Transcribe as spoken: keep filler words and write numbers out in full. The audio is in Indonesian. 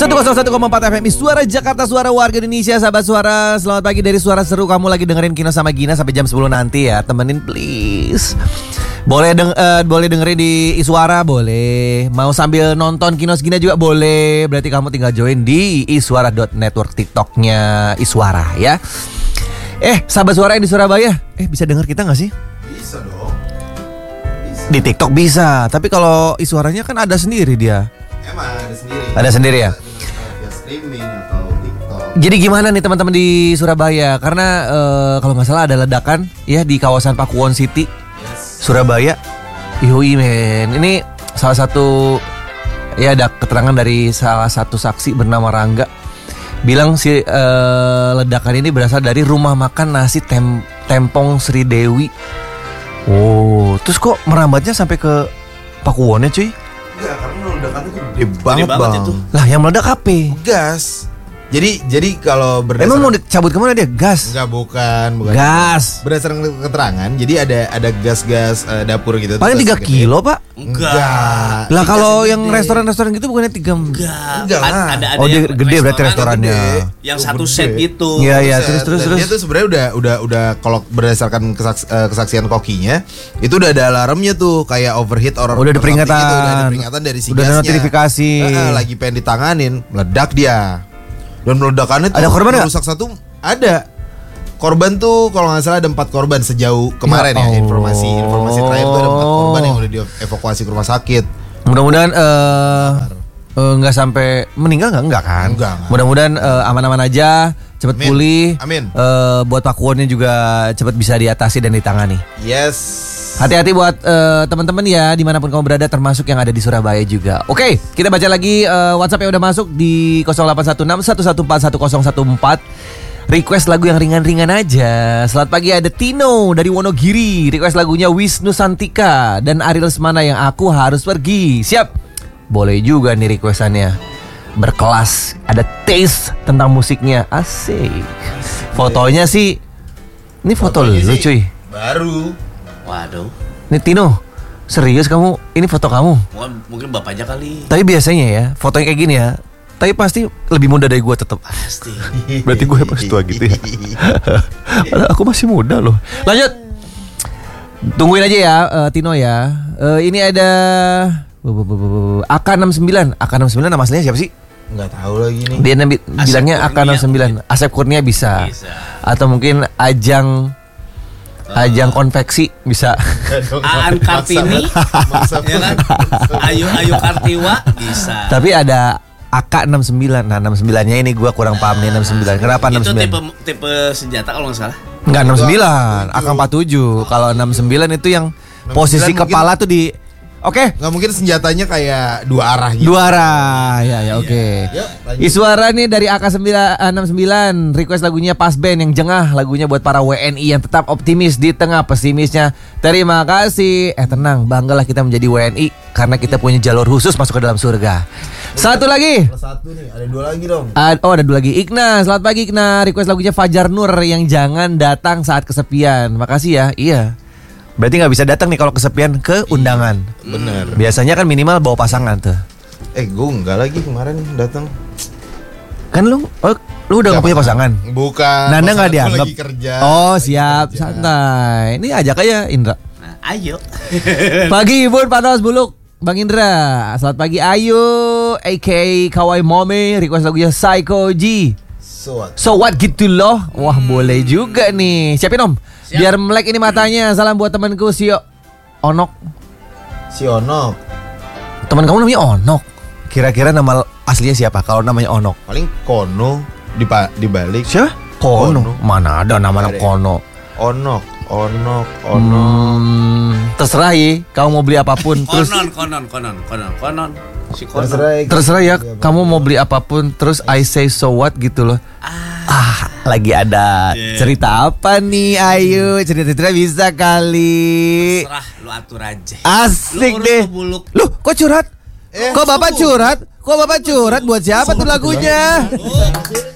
seratus satu koma empat F M Suara Jakarta, suara warga Indonesia. Sahabat Suara, selamat pagi dari Suara Seru. Kamu lagi dengerin Kino sama Gina sampai jam sepuluh nanti ya. Temenin please. Boleh deng uh, boleh dengerin di Iswara, boleh. Mau sambil nonton Kino Gina juga boleh. Berarti kamu tinggal join di iswara dot network TikToknya Iswara ya. Eh, sahabat Suara yang di Surabaya, eh bisa denger kita gak sih? Bisa dong. Bisa. Di TikTok bisa, tapi kalau Iswaranya kan ada sendiri dia. Emang ada sendiri. Ada sendiri ya? Via streaming atau TikTok. Jadi gimana nih teman-teman di Surabaya? Karena uh, kalau nggak salah ada ledakan ya di kawasan Pakuwon City, Yes. Surabaya. Yoi men, ini salah satu ya ada keterangan dari salah satu saksi bernama Rangga. Bilang si uh, ledakan ini berasal dari rumah makan nasi tem- Tempong Sri Dewi. Oh, terus kok merambatnya sampai ke Pakuwonnya cuy? Enggak, karena ledakannya tuh gede banget, banget bang. itu. Lah yang meledak H P. Gas. Jadi jadi kalau berdasarkan Emang mau dicabut kemana dia? Gas. Enggak, bukan, bukan. Gas. Berdasarkan keterangan, jadi ada ada gas-gas uh, dapur gitu. Paling Terus tiga gede. kilo pak. Enggak. Lah Gas kalau gede. yang restoran-restoran gitu bukannya tiga. Enggak. Enggak lah. Ada, ada Oh, dia yang gede berarti restoran restorannya. yang Oh, satu gede. set gitu. Iya iya Set. terus terus Dan terus. dia tuh sebenarnya udah udah udah kalau berdasarkan kesaks- eh, kesaksian kokinya itu udah ada alarmnya tuh kayak overheat or Udah ada or something peringatan. gitu, udah ada peringatan dari si Udah ada gasnya. notifikasi. Heeh, lagi pengen ditanganin, meledak dia. Dan meledakannya tuh Ada korban nggak? merusak satu ada. Korban tuh kalau nggak salah ada empat korban sejauh kemarin ya, Ya informasi informasi terakhir tuh ada empat Allah. korban yang udah dievakuasi ke rumah sakit. Mudah-mudahan eh eh, nggak sampai meninggal nggak enggak kan? Enggak, enggak. Mudah-mudahan eh, aman-aman aja, cepat Amin. pulih. Amin. Eh, buat Pakuwonnya juga cepat bisa diatasi dan ditangani. Yes. Hati-hati buat eh, teman-teman ya dimanapun kamu berada, termasuk yang ada di Surabaya juga. Oke, kita baca lagi eh, WhatsApp yang udah masuk di nol delapan satu enam satu satu empat satu nol satu empat. Request lagu yang ringan-ringan aja. Selamat pagi, ada Tino dari Wonogiri. Request lagunya Wisnu Santika dan Ariel Semana yang Aku Harus Pergi. Siap? Boleh juga nih requestannya. Berkelas, ada taste tentang musiknya. Asik. Fotonya sih, ini foto lu Fotonya sih cuy. Baru. Waduh. Nih Tino, serius kamu? Ini foto kamu? Mungkin, mungkin bapaknya kali. Tapi biasanya ya, foto yang kayak gini ya. Tapi pasti lebih muda dari gue tetap. Pasti. Berarti gue pas tua gitu ya. Padahal aku masih muda loh. Lanjut. Tungguin aja ya eh, Tino ya. Eh, ini ada A K enam sembilan. A K enam sembilan nama aslinya siapa sih? Nggak tahu lagi nih. Dia nabi- Asep bilangnya A K enam sembilan. Kurnia Asep Kurnia bisa. Bisa. Atau mungkin Ajang Ajang konveksi bisa. Aan Kartini, ya kan? Ayu Ayu Kartiwa bisa. Tapi ada A K enam sembilan. Nah enam sembilan-nya ini gue kurang paham nih enam sembilan. Kenapa enam Itu sembilan? tipe tipe senjata kalau nggak salah. Enggak enam sembilan, A K empat tujuh. Kalau enam sembilan itu yang posisi mungkin- kepala tuh di oke, Nggak mungkin senjatanya kayak dua arah gitu. dua arah. Ya ya oke. Yuk, lanjut. Iswara nih dari A K enam sembilan request lagunya Pas Band yang jengah, lagunya buat para W N I yang tetap optimis di tengah pesimisnya. Terima kasih. Eh tenang, banggalah kita menjadi W N I karena kita punya jalur khusus masuk ke dalam surga. Satu lagi. Plus satu nih, ada dua lagi dong. Ad- oh ada dua lagi. Ikna, selamat pagi Ikna. Request lagunya Fajar Nur yang jangan datang saat kesepian. Makasih ya. Iya. Berarti nggak bisa datang nih kalau kesepian ke undangan. Bener. Biasanya kan minimal bawa pasangan tuh. Eh, gue enggak lagi kemarin datang. Kan lu, oh, lu udah nggak punya pasangan. Bukan. Nanda pasangan nggak gua dianggap. Lagi kerja. Oh Lagi siap, kerja. santai. Ini ajak aja Indra. Nah, ayo. Pagi Bun Panos Buluk, Bang Indra. Selamat pagi Ayu, A K Kawaii Mommy. Request lagunya Psycho G. So what? So what gitu loh. Wah boleh juga nih. Siapin om. Siap. Biar melek ini matanya. Salam buat temanku si Onok. Si Onok. Teman kamu namanya Onok. Kira-kira nama aslinya siapa? Kalau namanya Onok. Paling Kono di pa- di balik. Siapa? Kono. Kono. Mana ada nama Ada ya? Kono. Onok, Onok, Onok. Hmm, terserah ya. Kamu mau beli apapun. Terus Konon, konon, konon, konon, konon. Si konon. Terserah. terserah ya. Kamu mau beli apapun. Terus I say so what gitu loh. Ah, lagi ada Yeah. cerita apa nih? Ayo cerita-cerita bisa kali. Terserah, lu atur aja. Asik Lu urus deh. tuh Buluk. Loh, kok curhat? Eh, Kok bapak curhat? Kok bapak curhat? Buat siapa tuh lagunya? Oh.